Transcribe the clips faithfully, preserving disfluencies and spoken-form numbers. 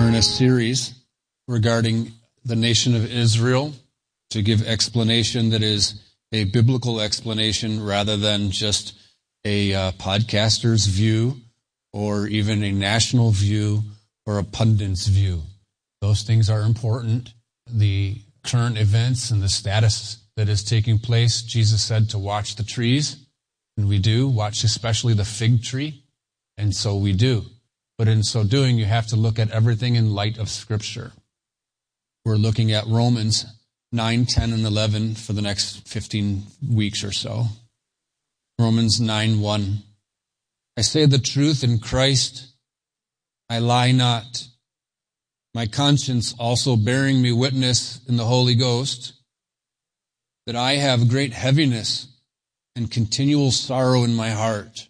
We're in a series regarding the nation of Israel to give explanation that is a biblical explanation rather than just a uh, podcaster's view or even a national view or a pundit's view. Those things are important. The current events and the status that is taking place, Jesus said to watch the trees, and we do, watch especially the fig tree, and so we do. But in so doing, you have to look at everything in light of Scripture. We're looking at Romans nine, ten, and eleven for the next fifteen weeks or so. Romans nine, one. I say the truth in Christ, I lie not. My conscience also bearing me witness in the Holy Ghost, that I have great heaviness and continual sorrow in my heart.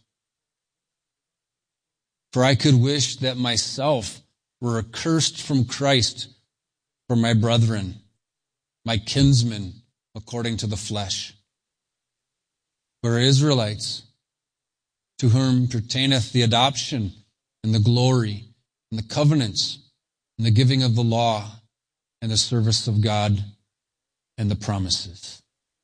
For I could wish that myself were accursed from Christ for my brethren, my kinsmen, according to the flesh, who are Israelites, to whom pertaineth the adoption and the glory and the covenants and the giving of the law and the service of God and the promises.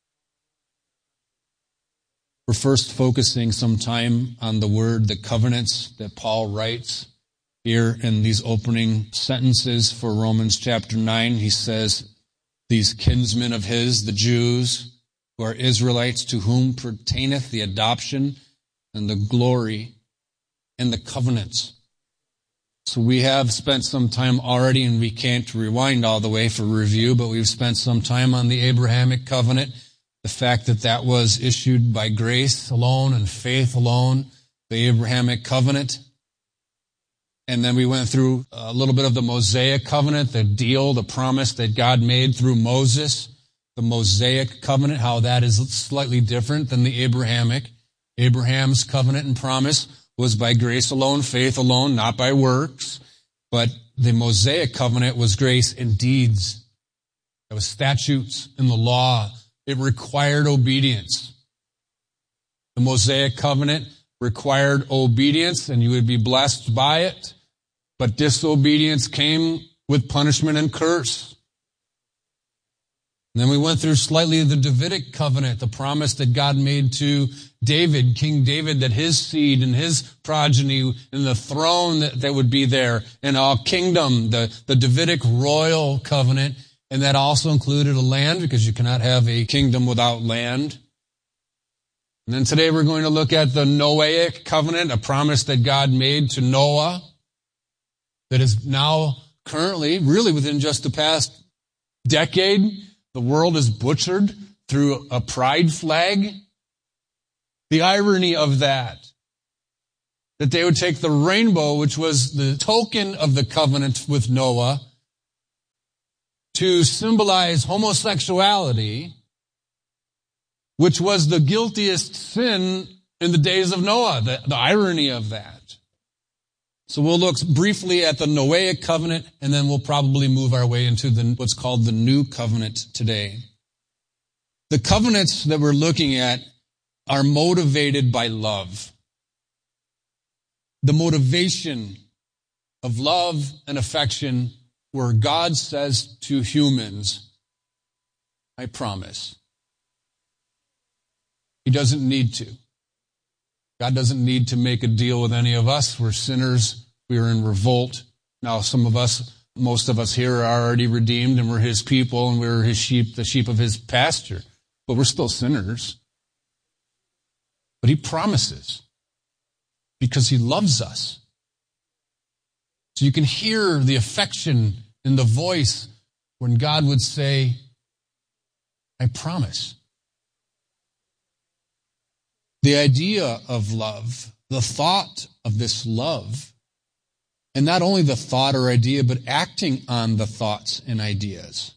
We're first focusing some time on the word, the covenants, that Paul writes here in these opening sentences for Romans chapter nine. He says, these kinsmen of his, the Jews, who are Israelites, to whom pertaineth the adoption and the glory and the covenants. So we have spent some time already, and we can't rewind all the way for review, but we've spent some time on the Abrahamic covenant, the fact that that was issued by grace alone and faith alone, the Abrahamic covenant. And then we went through a little bit of the Mosaic covenant, the deal, the promise that God made through Moses, the Mosaic covenant, how that is slightly different than the Abrahamic. Abraham's covenant and promise was by grace alone, faith alone, not by works. But the Mosaic covenant was grace and deeds. It was statutes and the law. It required obedience. The Mosaic covenant required obedience, and you would be blessed by it. But disobedience came with punishment and curse. And then we went through slightly the Davidic covenant, the promise that God made to David, King David, that his seed and his progeny and the throne that, that would be there and all kingdom, the, the Davidic royal covenant. And that also included a land, because you cannot have a kingdom without land. And then today we're going to look at the Noahic covenant, a promise that God made to Noah that is now currently, really within just the past decade, the world is butchered through a pride flag. The irony of that, that they would take the rainbow, which was the token of the covenant with Noah, to symbolize homosexuality, which was the guiltiest sin in the days of Noah, the, the irony of that. So we'll look briefly at the Noahic covenant, and then we'll probably move our way into the, what's called the New Covenant today. The covenants that we're looking at are motivated by love. The motivation of love and affection, where God says to humans, I promise. He doesn't need to. God doesn't need to make a deal with any of us. We're sinners. We are in revolt. Now, some of us, most of us here are already redeemed, and we're His people, and we're His sheep, the sheep of His pasture. But we're still sinners. But He promises, because He loves us. So you can hear the affection in the voice when God would say, I promise. The idea of love, the thought of this love, and not only the thought or idea, but acting on the thoughts and ideas.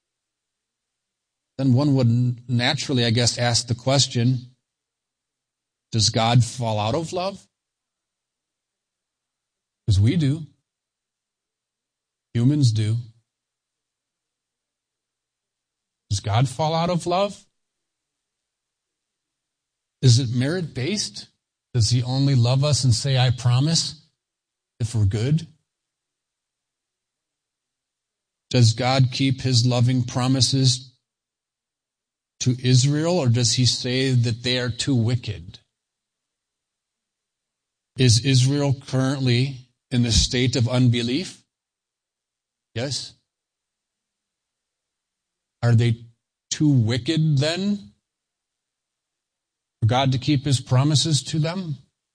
Then one would naturally, I guess, ask the question, does God fall out of love? Because we do. Humans do. Does God fall out of love? Is it merit-based? Does He only love us and say, I promise, if we're good? Does God keep his loving promises to Israel, or does he say that they are too wicked? Is Israel currently in the state of unbelief? Yes? Are they too wicked then for God to keep his promises to them?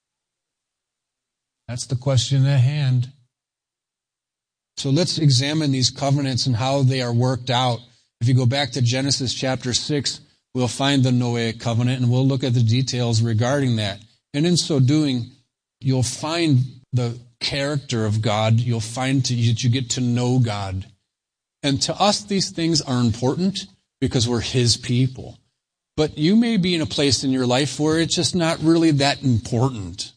That's the question at hand. So let's examine these covenants and how they are worked out. If you go back to Genesis chapter six, we'll find the Noahic covenant, and we'll look at the details regarding that. And in so doing, you'll find the character of God. You'll find that you get to know God. And to us, these things are important because we're his people. But you may be in a place in your life where it's just not really that important.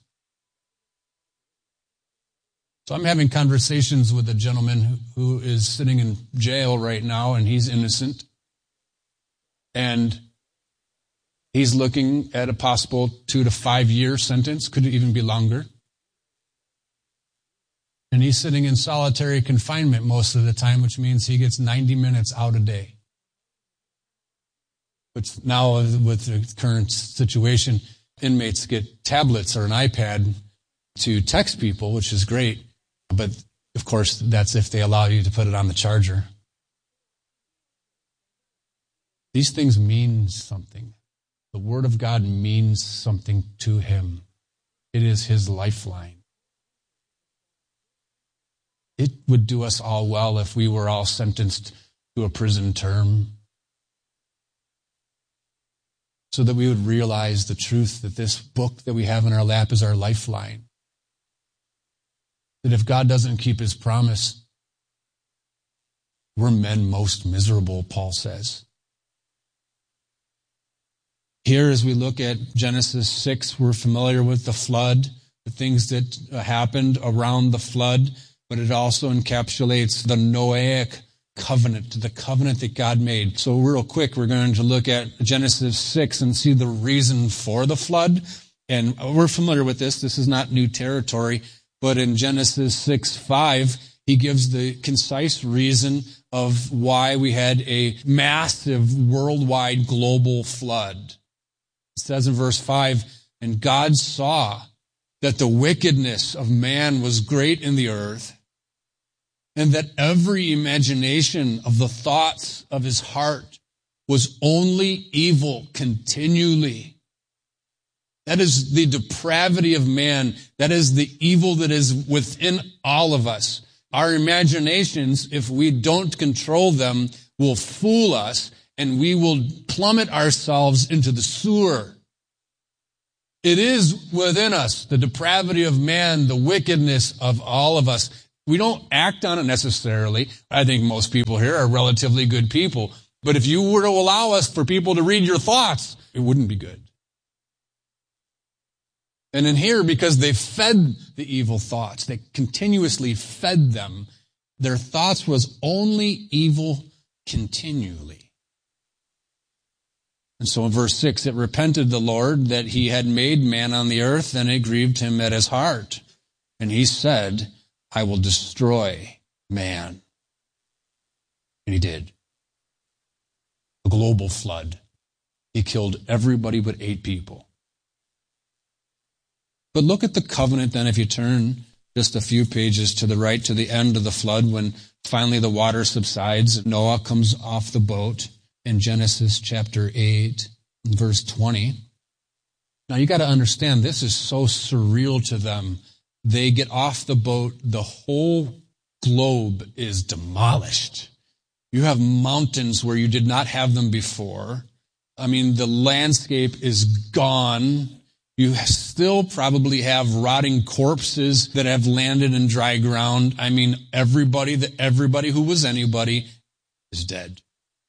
So I'm having conversations with a gentleman who is sitting in jail right now, and he's innocent. And he's looking at a possible two to five year sentence, could even be longer. And he's sitting in solitary confinement most of the time, which means he gets ninety minutes out a day. But now with the current situation, inmates get tablets or an iPad to text people, which is great. But, of course, that's if they allow you to put it on the charger. These things mean something. The Word of God means something to him. It is his lifeline. It would do us all well if we were all sentenced to a prison term, so that we would realize the truth that this book that we have in our lap is our lifeline. That if God doesn't keep his promise, we're men most miserable, Paul says. Here, as we look at Genesis six, we're familiar with the flood, the things that happened around the flood, but it also encapsulates the Noahic covenant, the covenant that God made. So real quick, we're going to look at Genesis six and see the reason for the flood. And we're familiar with this. This is not new territory. But in Genesis six five, he gives the concise reason of why we had a massive worldwide global flood. It says in verse five, and God saw that the wickedness of man was great in the earth, and that every imagination of the thoughts of his heart was only evil continually. That is the depravity of man. That is the evil that is within all of us. Our imaginations, if we don't control them, will fool us, and we will plummet ourselves into the sewer. It is within us, the depravity of man, the wickedness of all of us. We don't act on it necessarily. I think most people here are relatively good people. But if you were to allow us for people to read your thoughts, it wouldn't be good. And in here, because they fed the evil thoughts, they continuously fed them, their thoughts was only evil continually. And so in verse six, it repented the Lord that he had made man on the earth, and it grieved him at his heart. And he said, I will destroy man. And he did. A global flood. He killed everybody but eight people. But look at the covenant then, if you turn just a few pages to the right, to the end of the flood, when finally the water subsides. Noah comes off the boat in Genesis chapter eight, verse twenty. Now you got to understand, this is so surreal to them. They get off the boat, the whole globe is demolished. You have mountains where you did not have them before. I mean, the landscape is gone. You still probably have rotting corpses that have landed in dry ground. I mean, everybody, that everybody who was anybody is dead.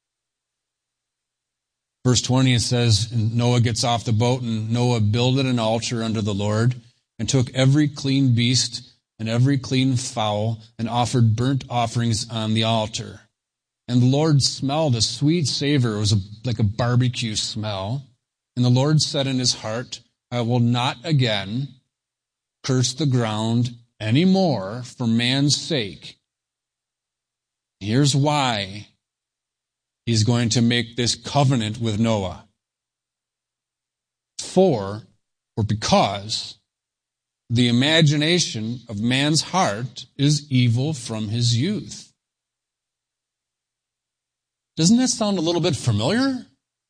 Verse twenty, it says, Noah gets off the boat, and Noah builded an altar unto the Lord, and took every clean beast and every clean fowl, and offered burnt offerings on the altar. And the Lord smelled a sweet savor. It was a, like a barbecue smell. And the Lord said in his heart, I will not again curse the ground any more for man's sake, Here's why he's going to make this covenant with Noah. For, or because, the imagination of man's heart is evil from his youth. Doesn't that sound a little bit familiar?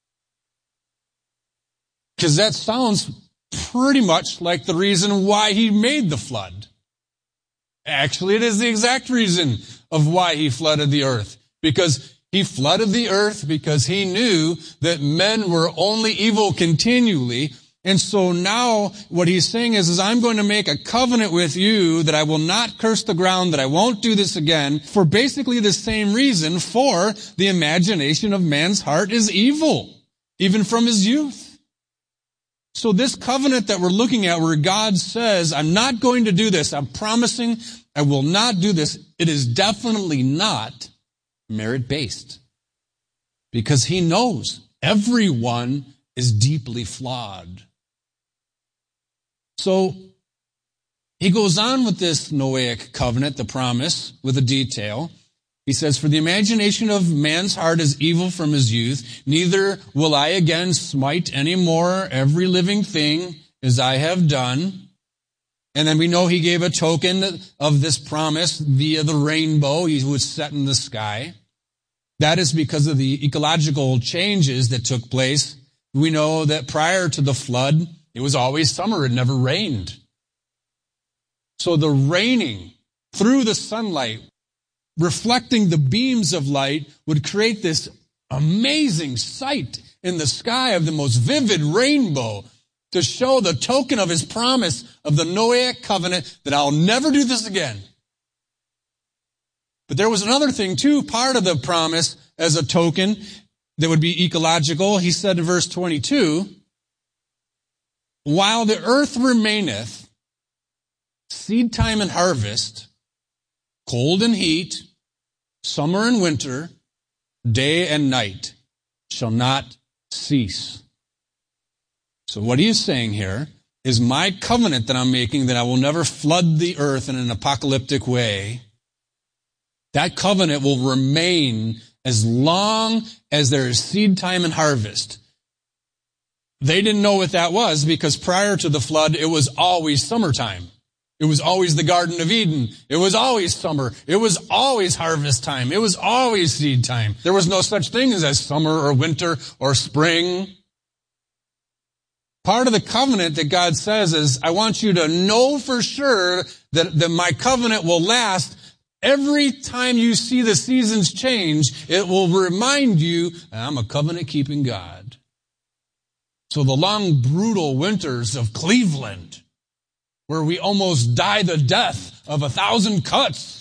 Because that sounds pretty much like the reason why he made the flood. Actually, it is the exact reason of why he flooded the earth. Because he flooded the earth because he knew that men were only evil continually. And so now what he's saying is, is I'm going to make a covenant with you that I will not curse the ground, that I won't do this again, for basically the same reason, for the imagination of man's heart is evil, even from his youth. So this covenant that we're looking at where God says, I'm not going to do this, I'm promising I will not do this, it is definitely not merit-based. Because he knows everyone is deeply flawed. So he goes on with this Noahic covenant, the promise, with a detail. He says, for the imagination of man's heart is evil from his youth, neither will I again smite any more every living thing as I have done. And then we know he gave a token of this promise via the rainbow he was set in the sky. That is because of the ecological changes that took place. We know that prior to the flood, it was always summer. It never rained. So the raining through the sunlight, reflecting the beams of light, would create this amazing sight in the sky of the most vivid rainbow to show the token of his promise of the Noahic covenant that I'll never do this again. But there was another thing too, part of the promise as a token that would be ecological. He said in verse twenty-two, while the earth remaineth, seed time and harvest, cold and heat, summer and winter, day and night shall not cease. So what he is saying here is my covenant that I'm making that I will never flood the earth in an apocalyptic way. That covenant will remain as long as there is seed time and harvest. They didn't know what that was because prior to the flood, it was always summertime. It was always the Garden of Eden. It was always summer. It was always harvest time. It was always seed time. There was no such thing as summer or winter or spring. Part of the covenant that God says is, I want you to know for sure that, that my covenant will last. Every time you see the seasons change, it will remind you, I'm a covenant-keeping God. So the long, brutal winters of Cleveland, where we almost die the death of a thousand cuts,